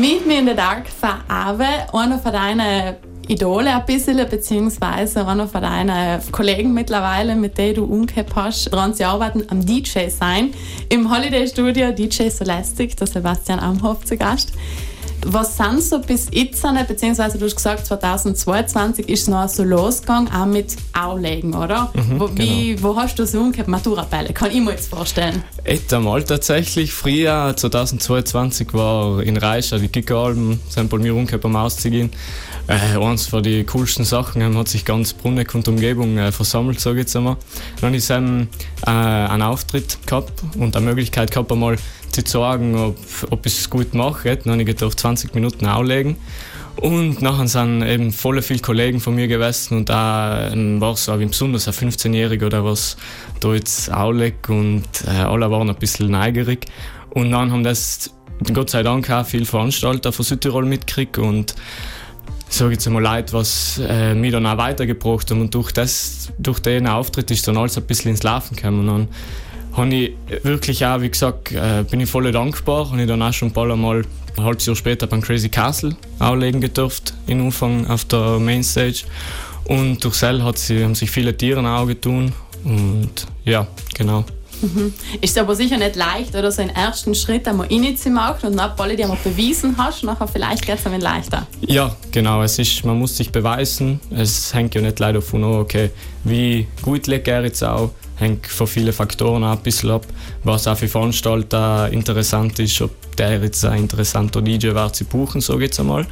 Meet Me in the Dark von Ave, einer von deinen Idole ein bisschen, beziehungsweise einer von deinen Kollegen mittlerweile, mit denen du umgekehrt hast, daran zu arbeiten, am DJ sein. Im Holiday Studio DJ Solastic, der Sebastian Amhoff zu Gast. Was sind so bis jetzt, beziehungsweise du hast gesagt, 2022 ist es noch so losgegangen, auch mit Auflegen, oder? Wo hast du so umgekehrt Maturabälle? Kann ich mir jetzt vorstellen. Einmal tatsächlich. Früher, 2022, war in Reischa die Kickeralben, sind bei mir umgekehrt am Auszugehen. Eins von den coolsten Sachen, hat sich ganz Bruneck und Umgebung versammelt, sage ich jetzt einmal. Dann ist einen Auftritt gehabt und eine Möglichkeit gehabt, einmal zu sagen, ob ich es gut mache. Dann habe ich gedacht, 20 Minuten auflegen. Und nachher sind eben voll viele Kollegen von mir gewesen und da war es auch besonders ein 15-Jähriger oder was da jetzt auflegt und alle waren ein bisschen neugierig. Und dann haben das Gott sei Dank auch viele Veranstalter von Südtirol mitgekriegt und sage jetzt einmal Leute, was mich dann auch weitergebracht haben. Und durch den Auftritt ist dann alles ein bisschen ins Laufen gekommen. Und dann habe ich wirklich auch, wie gesagt, bin ich voll dankbar. Und ich dann auch schon ein paar Mal ein halbes Jahr später beim Crazy Castle auflegen gedurft, in Umfang auf der Mainstage. Und durch Sell haben sich viele Tiere auch getan. Und ja, genau. Ist es aber sicher nicht leicht, oder so einen ersten Schritt einmal reinzumachen und nach alle, die einmal bewiesen hast, nachher vielleicht geht es ein bisschen leichter. Ja, genau. Man muss sich beweisen. Es hängt ja nicht leider davon ab, okay, wie gut legt er jetzt auch. Hängt von vielen Faktoren auch ein bisschen ab, was auch für Veranstalter interessant ist, ob der jetzt ein interessanter DJ war zu buchen, sage ich jetzt einmal.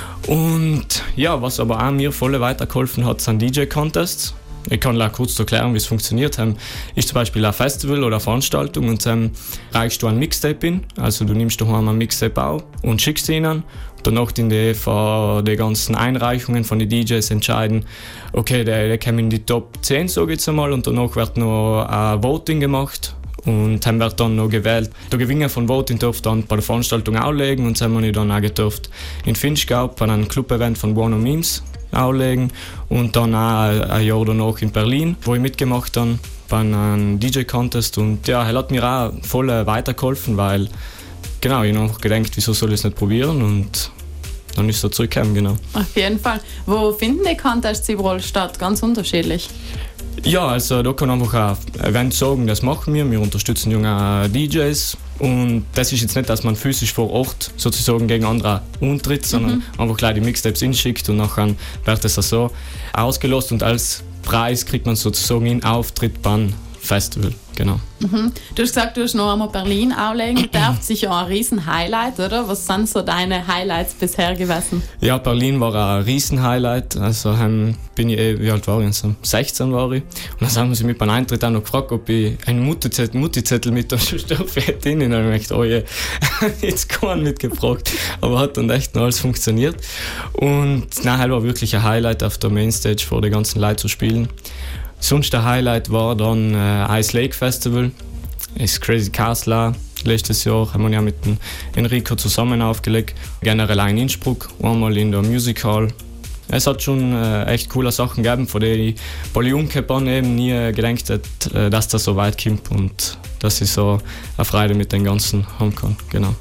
Und ja, was aber auch mir voll weitergeholfen hat, sind DJ-Contests. Ich kann auch kurz erklären, wie es funktioniert. Ist zum Beispiel ein Festival oder eine Veranstaltung und reichst du ein Mixtape in. Also du nimmst daheim ein Mixtape auf und schickst ihn an. Danach von den ganzen Einreichungen von den DJs entscheiden, okay, der kommt in die Top 10, sage ich jetzt einmal, und danach wird noch ein Voting gemacht. Und dann wird dann noch gewählt. Der Gewinner von Voting darf dann bei der Veranstaltung auflegen und dann habe ich dann auch gedurft in Finchgau bei einem Club-Event von One Memes auflegen und dann auch ein Jahr danach in Berlin, wo ich mitgemacht habe bei einem DJ-Contest und ja, er hat mir auch voll weitergeholfen, weil genau, ich habe einfach gedacht, wieso soll ich es nicht probieren und dann ist es zurückgekommen, genau. Auf jeden Fall. Wo finden die Contests überall statt? Ganz unterschiedlich. Ja, also da kann einfach ein Event sagen, das machen wir unterstützen junge DJs und das ist jetzt nicht, dass man physisch vor Ort sozusagen gegen andere antritt, sondern einfach gleich die Mixtapes inschickt und nachher wird das so ausgelost und als Preis kriegt man sozusagen einen Auftritt beim Festival, genau. Du hast gesagt, du hast noch einmal Berlin auflegen darf, sicher ein Riesen-Highlight, oder? Was sind so deine Highlights bisher gewesen? Ja, Berlin war ein Riesen-Highlight, also bin ich wie alt war ich? 16 war ich. Und dann haben sie mich beim Eintritt auch noch gefragt, ob ich einen Mutti-Zettel mit der Stoffe hätte. Und dann habe ich gedacht, oh je, jetzt keinen mitgefragt. Aber hat dann echt noch alles funktioniert. Und nachher war wirklich ein Highlight auf der Mainstage vor den ganzen Leuten zu spielen. Sonst der Highlight war dann Ice Lake Festival. Das Crazy Castle letztes Jahr haben wir ja mit dem Enrico zusammen aufgelegt. Generell in Innsbruck, einmal in der Music Hall. Es hat schon echt coole Sachen gegeben, von denen ich bei Jungkeppern eben nie gedacht hätte, dass das so weit kommt und dass ich so eine Freude mit den Ganzen haben kann. Genau.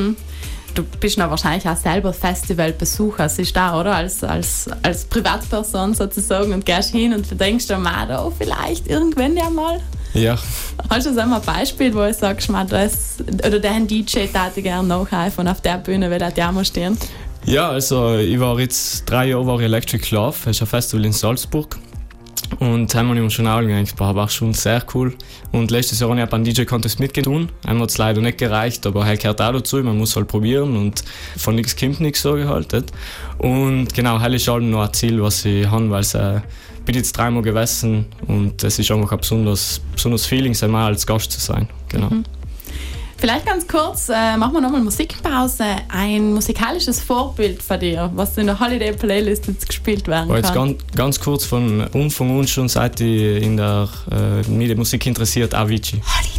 Du bist ja wahrscheinlich auch selber Festivalbesucher, siehst du da, oder? Als Privatperson sozusagen und gehst hin und denkst dir mal, oh, vielleicht irgendwann ja mal. Ja. Hast du so ein Beispiel, wo du sagst, oder den DJ darf ich gerne nachhelfen auf der Bühne, weil der auch mal stehen? Ja, also ich war jetzt 3 Jahre Electric Love, das ist ein Festival in Salzburg. Und haben wir uns schon auch gedacht, war schon sehr cool. Und letztes Jahr habe ich einen DJ-Contest mitgetan. Einmal hat es leider nicht gereicht, aber er gehört auch dazu. Man muss halt probieren und von nichts kommt nichts, sage ich halt. Und genau, das ist halt noch ein Ziel, was ich habe, weil ich bin jetzt 3-mal gewesen und es ist einfach ein besonderes Feeling, einmal als Gast zu sein. Genau. Vielleicht ganz kurz, machen wir nochmal Musikpause. Ein musikalisches Vorbild von dir, was in der Holiday-Playlist jetzt gespielt werden kann. Jetzt ganz kurz von Anfang an schon, seit ich in der Musik interessiert, Avicii.